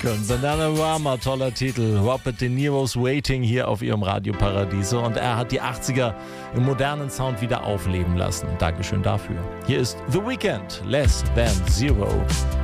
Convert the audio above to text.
können. Bananarama, toller Titel. Robert De Niro's Waiting hier auf ihrem Radio Paradiso. Und er hat die 80er im modernen Sound wieder aufleben lassen. Dankeschön dafür. Hier ist The Weeknd, Less Than Zero.